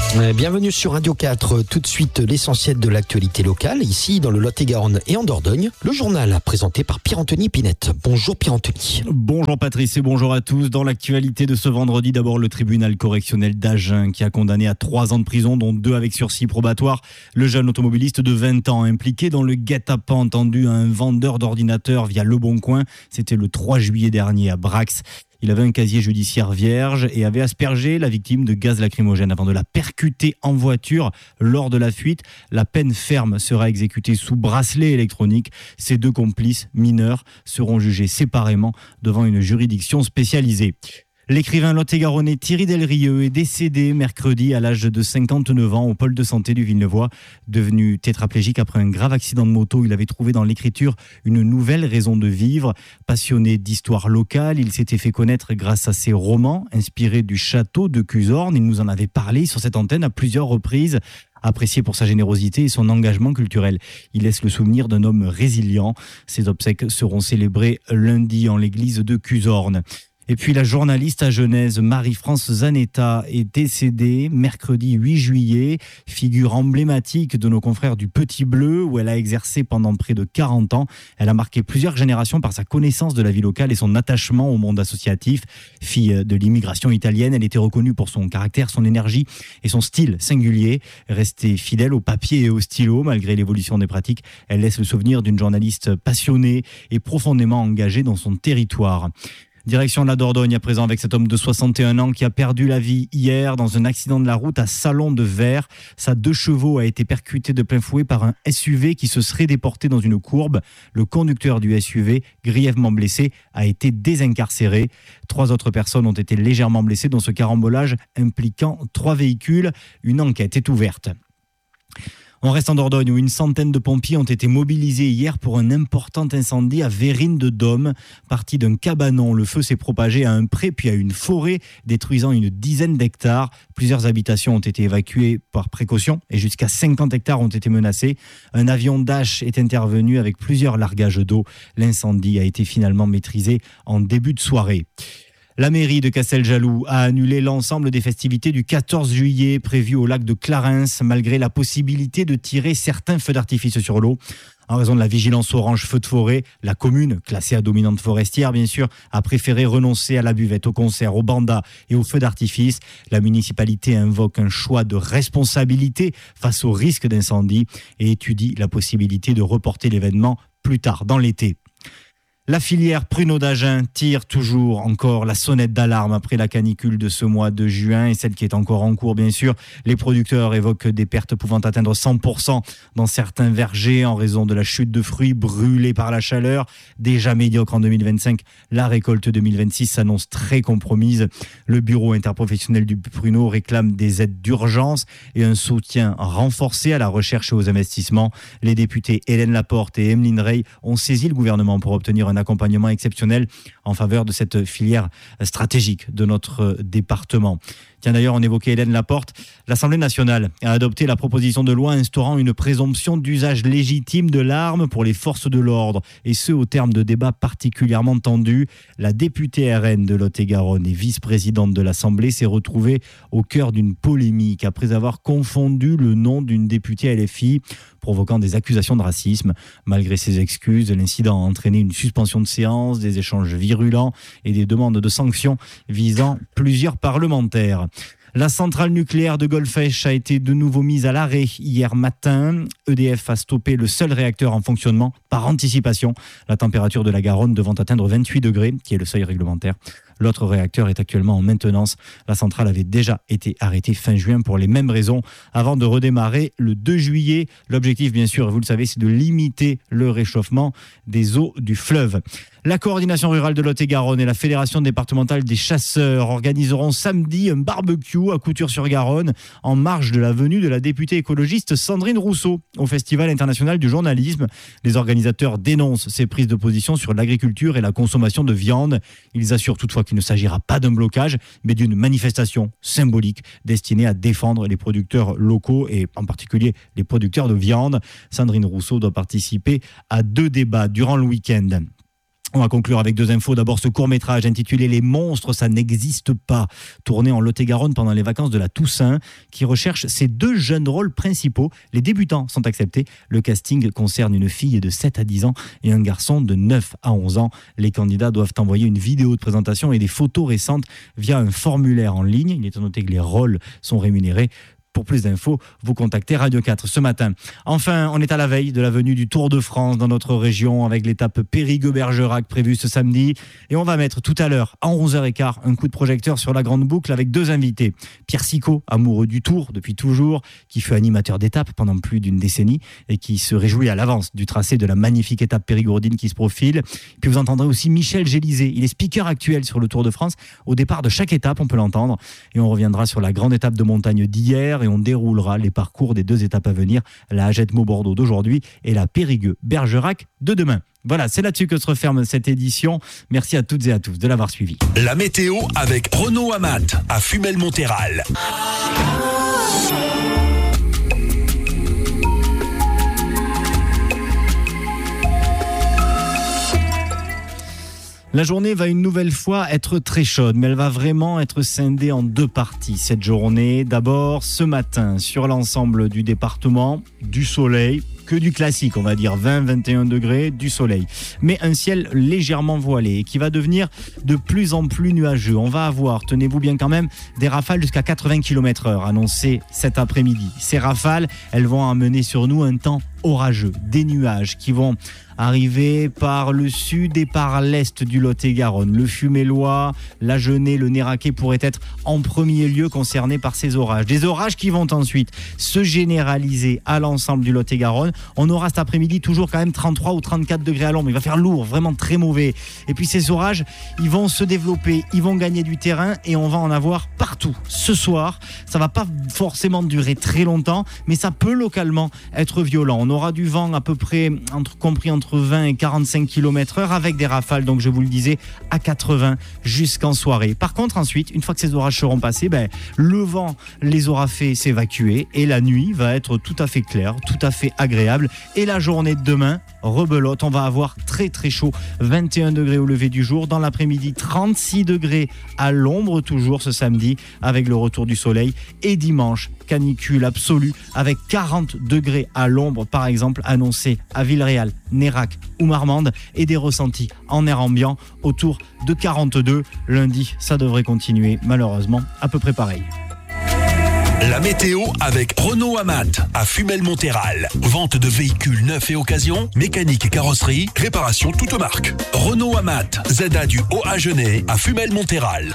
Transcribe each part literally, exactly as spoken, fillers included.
Bienvenue sur Radio quatre, tout de suite l'essentiel de l'actualité locale, ici dans le Lot-et-Garonne et en Dordogne, le journal présenté par Pierre-Anthony Pinette. Bonjour Pierre-Anthony. Bonjour Patrice et bonjour à tous. Dans l'actualité de ce vendredi, d'abord le tribunal correctionnel d'Agen qui a condamné à trois ans de prison, dont deux avec sursis probatoire, le jeune automobiliste de vingt ans impliqué dans le guet-apens tendu à un vendeur d'ordinateurs via Le Bon Coin. C'était le trois juillet dernier à Brax. Il avait un casier judiciaire vierge et avait aspergé la victime de gaz lacrymogène avant de la percuter en voiture lors de la fuite. La peine ferme sera exécutée sous bracelet électronique. Ces deux complices mineurs seront jugés séparément devant une juridiction spécialisée. L'écrivain lot-et-garonnais Thierry Delrieux est décédé mercredi à l'âge de cinquante-neuf ans au pôle de santé du Villeneuvois. Devenu tétraplégique après un grave accident de moto, il avait trouvé dans l'écriture une nouvelle raison de vivre. Passionné d'histoire locale, il s'était fait connaître grâce à ses romans inspirés du château de Cuzorn. Il nous en avait parlé sur cette antenne à plusieurs reprises. Apprécié pour sa générosité et son engagement culturel. Il laisse le souvenir d'un homme résilient. Ses obsèques seront célébrées lundi en l'église de Cuzorn. Et puis la journaliste à Genèse, Marie-France Zanetta, est décédée mercredi huit juillet, figure emblématique de nos confrères du Petit Bleu, où elle a exercé pendant près de quarante ans. Elle a marqué plusieurs générations par sa connaissance de la vie locale et son attachement au monde associatif. Fille de l'immigration italienne, elle était reconnue pour son caractère, son énergie et son style singulier. Restée fidèle au papier et au stylo, malgré l'évolution des pratiques, elle laisse le souvenir d'une journaliste passionnée et profondément engagée dans son territoire. Direction la Dordogne à présent avec cet homme de soixante et un ans qui a perdu la vie hier dans un accident de la route à Salon de Verre. Sa deux chevaux a été percuté de plein fouet par un S U V qui se serait déporté dans une courbe. Le conducteur du S U V, grièvement blessé, a été désincarcéré. Trois autres personnes ont été légèrement blessées dans ce carambolage impliquant trois véhicules. Une enquête est ouverte. On reste en Dordogne où une centaine de pompiers ont été mobilisés hier pour un important incendie à Vérines de Dôme. Parti d'un cabanon, le feu s'est propagé à un pré puis à une forêt, détruisant une dizaine d'hectares. Plusieurs habitations ont été évacuées par précaution et jusqu'à cinquante hectares ont été menacés. Un avion Dash est intervenu avec plusieurs largages d'eau. L'incendie a été finalement maîtrisé en début de soirée. La mairie de Casteljaloux a annulé l'ensemble des festivités du quatorze juillet prévues au lac de Clarens, malgré la possibilité de tirer certains feux d'artifice sur l'eau. En raison de la vigilance orange feu de forêt, la commune, classée à dominante forestière bien sûr, a préféré renoncer à la buvette, au concert, aux bandas et aux feux d'artifice. La municipalité invoque un choix de responsabilité face au risque d'incendie et étudie la possibilité de reporter l'événement plus tard dans l'été. La filière pruneau d'Agen tire toujours encore la sonnette d'alarme après la canicule de ce mois de juin et celle qui est encore en cours bien sûr. Les producteurs évoquent des pertes pouvant atteindre cent pour cent dans certains vergers en raison de la chute de fruits brûlés par la chaleur. Déjà médiocre en deux mille vingt-cinq, la récolte deux mille vingt-six s'annonce très compromise. Le bureau interprofessionnel du pruneau réclame des aides d'urgence et un soutien renforcé à la recherche et aux investissements. Les députés Hélène Laporte et Emeline Rey ont saisi le gouvernement pour obtenir un accompagnement exceptionnel en faveur de cette filière stratégique de notre département. Tiens, d'ailleurs, on évoquait Hélène Laporte. L'Assemblée nationale a adopté la proposition de loi instaurant une présomption d'usage légitime de l'arme pour les forces de l'ordre, et ce, au terme de débats particulièrement tendus. La députée R N de Lot-et-Garonne et vice-présidente de l'Assemblée s'est retrouvée au cœur d'une polémique après avoir confondu le nom d'une députée L F I, provoquant des accusations de racisme. Malgré ses excuses, l'incident a entraîné une suspension de séance, des échanges virulents et des demandes de sanctions visant plusieurs parlementaires. La centrale nucléaire de Golfech a été de nouveau mise à l'arrêt hier matin. E D F a stoppé le seul réacteur en fonctionnement par anticipation. La température de la Garonne devant atteindre vingt-huit degrés, qui est le seuil réglementaire. L'autre réacteur est actuellement en maintenance. La centrale avait déjà été arrêtée fin juin pour les mêmes raisons avant de redémarrer le deux juillet. L'objectif, bien sûr, vous le savez, c'est de limiter le réchauffement des eaux du fleuve. La coordination rurale de Lot-et-Garonne et la fédération départementale des chasseurs organiseront samedi un barbecue à Couture-sur-Garonne en marge de la venue de la députée écologiste Sandrine Rousseau au Festival international du journalisme. Les organisateurs dénoncent ces prises de position sur l'agriculture et la consommation de viande. Ils assurent toutefois qu'il ne s'agira pas d'un blocage, mais d'une manifestation symbolique destinée à défendre les producteurs locaux et en particulier les producteurs de viande. Sandrine Rousseau doit participer à deux débats durant le week-end. On va conclure avec deux infos. D'abord, ce court-métrage intitulé « Les monstres, ça n'existe pas », tourné en Lot-et-Garonne pendant les vacances de la Toussaint, qui recherche ces deux jeunes rôles principaux. Les débutants sont acceptés. Le casting concerne une fille de sept à dix ans et un garçon de neuf à onze ans. Les candidats doivent envoyer une vidéo de présentation et des photos récentes via un formulaire en ligne. Il est à noter que les rôles sont rémunérés. Pour plus d'infos, vous contactez Radio quatre ce matin. Enfin, on est à la veille de la venue du Tour de France dans notre région avec l'étape Périgueux-Bergerac prévue ce samedi. Et on va mettre tout à l'heure, à onze heures quinze, un coup de projecteur sur la grande boucle avec deux invités. Pierre Sicot, amoureux du Tour depuis toujours, qui fut animateur d'étape pendant plus d'une décennie et qui se réjouit à l'avance du tracé de la magnifique étape périgourdine qui se profile. Puis vous entendrez aussi Michel Gélisé. Il est speaker actuel sur le Tour de France. Au départ de chaque étape, on peut l'entendre. Et on reviendra sur la grande étape de montagne d'hier et on déroulera les parcours des deux étapes à venir, la Hagette-Maubordeaux d'aujourd'hui et la Périgueux-Bergerac de demain. Voilà, c'est là-dessus que se referme cette édition. Merci à toutes et à tous de l'avoir suivi. La météo avec Renault Amat à Fumel-Monthéral. La journée va une nouvelle fois être très chaude, mais elle va vraiment être scindée en deux parties cette journée. D'abord, ce matin, sur l'ensemble du département, du soleil, que du classique, on va dire vingt à vingt et un degrés, du soleil. Mais un ciel légèrement voilé et qui va devenir de plus en plus nuageux. On va avoir, tenez-vous bien quand même, des rafales jusqu'à quatre-vingts kilomètres heure annoncées cet après-midi. Ces rafales, elles vont amener sur nous un temps orageux, des nuages qui vont arriver par le sud et par l'est du Lot-et-Garonne. Le Fumélois, la Genée, le Néraquais pourraient être en premier lieu concernés par ces orages. Des orages qui vont ensuite se généraliser à l'ensemble du Lot-et-Garonne. On aura cet après-midi toujours quand même trente-trois ou trente-quatre degrés à l'ombre. Il va faire lourd, vraiment très mauvais. Et puis ces orages, ils vont se développer, ils vont gagner du terrain et on va en avoir partout. Ce soir, ça va pas forcément durer très longtemps, mais ça peut localement être violent. On aura du vent à peu près entre, compris entre vingt et quarante-cinq kilomètres heure avec des rafales, donc je vous le disais, à quatre-vingts jusqu'en soirée. Par contre, ensuite, une fois que ces orages seront passés, ben, le vent les aura fait s'évacuer et la nuit va être tout à fait claire, tout à fait agréable. Et la journée de demain, rebelote, on va avoir très très chaud, vingt et un degrés au lever du jour. Dans l'après-midi, trente-six degrés à l'ombre toujours ce samedi avec le retour du soleil. Et dimanche, canicule absolue avec quarante degrés à l'ombre par exemple annoncé à Villeréal, Nérac ou Marmande et des ressentis en air ambiant autour de quarante-deux. Lundi, ça devrait continuer malheureusement à peu près pareil. La météo avec Renault Amat à Fumel-Monthéral. Vente de véhicules neufs et occasion, mécanique et carrosserie, réparation toute marque. Renault Amat, Z A du Haut-à-Genêt à Fumel-Monthéral.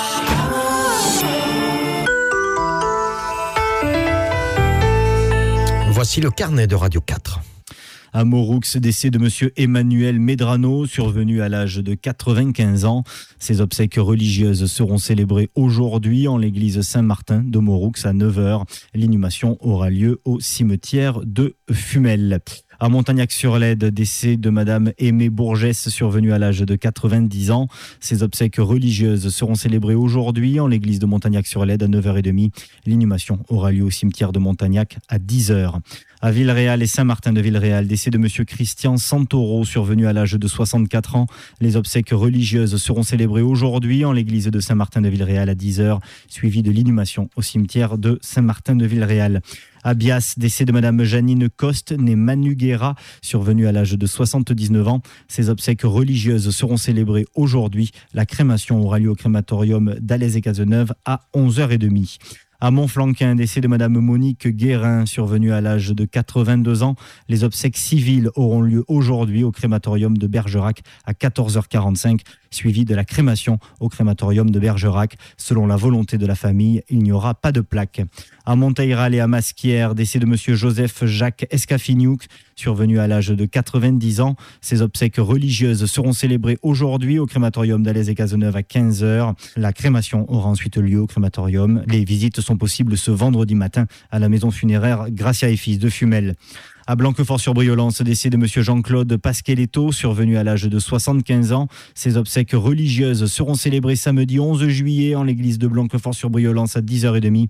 Voici le carnet de Radio quatre. À Mauroux, décès de monsieur Emmanuel Medrano, survenu à l'âge de quatre-vingt-quinze ans. Ses obsèques religieuses seront célébrées aujourd'hui en l'église Saint-Martin de Mauroux à neuf heures. L'inhumation aura lieu au cimetière de Fumel. À Montagnac-sur-Lède, décès de madame Aimée Bourgès, survenue à l'âge de quatre-vingt-dix ans. Ses obsèques religieuses seront célébrées aujourd'hui en l'église de Montagnac-sur-Lède à neuf heures trente. L'inhumation aura lieu au cimetière de Montagnac à dix heures. À Villeréal et Saint-Martin de Villeréal, décès de monsieur Christian Santoro, survenu à l'âge de soixante-quatre ans. Les obsèques religieuses seront célébrées aujourd'hui en l'église de Saint-Martin de Villeréal à dix heures, suivi de l'inhumation au cimetière de Saint-Martin de Villeréal. À Bias, décès de madame Janine Coste, née Manu Guerra, survenue à l'âge de soixante-dix-neuf ans. Ses obsèques religieuses seront célébrées aujourd'hui. La crémation aura lieu au crématorium d'Alès-et-Cazeneuve à onze heures trente. À Montflanquin, décès de madame Monique Guérin, survenue à l'âge de quatre-vingt-deux ans. Les obsèques civiles auront lieu aujourd'hui au crématorium de Bergerac à quatorze heures quarante-cinq, suivi de la crémation au crématorium de Bergerac. Selon la volonté de la famille, il n'y aura pas de plaque. À Monteyrel et à Masquière, décès de monsieur Joseph Jacques Escafignouk, survenu à l'âge de quatre-vingt-dix ans. Ses obsèques religieuses seront célébrées aujourd'hui au crématorium d'Alès-et-Cazeneuve à quinze heures. La crémation aura ensuite lieu au crématorium. Les visites sont possibles ce vendredi matin à la maison funéraire Gracia et Fils de Fumel. À Blanquefort-sur-Briollance, décès de monsieur Jean-Claude Pasqueletto, survenu à l'âge de soixante-quinze ans. Ses obsèques religieuses seront célébrées samedi onze juillet en l'église de Blanquefort-sur-Briollance à dix heures trente.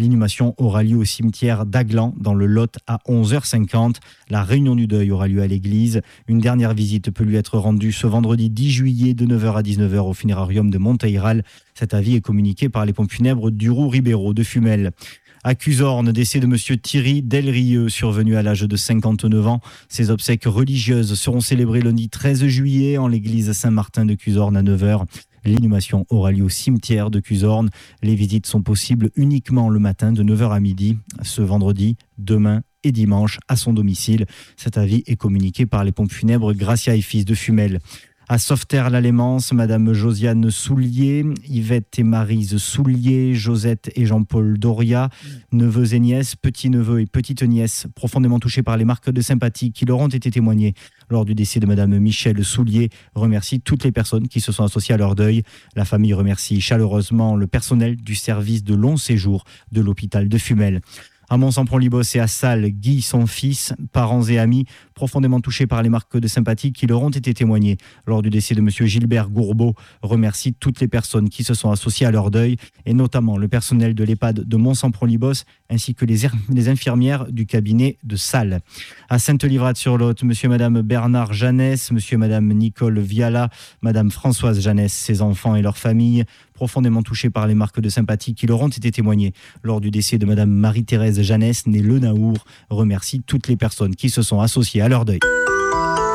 L'inhumation aura lieu au cimetière d'Aglan, dans le Lot, à onze heures cinquante. La réunion du deuil aura lieu à l'église. Une dernière visite peut lui être rendue ce vendredi dix juillet de neuf heures à dix-neuf heures au funérarium de Monteiral. Cet avis est communiqué par les pompes funèbres du Roux Ribéro de Fumel. À Cuzorne, décès de monsieur Thierry Delrieux, survenu à l'âge de cinquante-neuf ans. Ses obsèques religieuses seront célébrées lundi treize juillet en l'église Saint-Martin de Cuzorne à neuf heures. L'inhumation aura lieu au cimetière de Cuzorne. Les visites sont possibles uniquement le matin de neuf heures à midi, ce vendredi, demain et dimanche à son domicile. Cet avis est communiqué par les pompes funèbres Gracia et Fils de Fumel. À Sauveterre-l'Alémance, Madame Josiane Soulier, Yvette et Maryse Soulier, Josette et Jean-Paul Doria, neveux et nièces, petits-neveux et petites-nièces, profondément touchés par les marques de sympathie qui leur ont été témoignées lors du décès de Madame Michel Soulier, remercie toutes les personnes qui se sont associées à leur deuil. La famille remercie chaleureusement le personnel du service de long séjour de l'hôpital de Fumel. À Mont-Sampron-Libos et à Salles, Guy, son fils, parents et amis, profondément touchés par les marques de sympathie qui leur ont été témoignées lors du décès de M. Gilbert Gourbeau, remercie toutes les personnes qui se sont associées à leur deuil, et notamment le personnel de l'EHPAD de Mont-Sampron-Libos, ainsi que les, er- les infirmières du cabinet de Salles. À Sainte-Livrade-sur-Lot, M. et Mme Bernard Jeannès, M. et Mme Nicole Viala, Mme Françoise Jeannès, ses enfants et leurs familles, profondément touchés par les marques de sympathie qui leur ont été témoignées lors du décès de Mme Marie-Thérèse Jeannès, née Le Naour, remercie toutes les personnes qui se sont associées à leur deuil.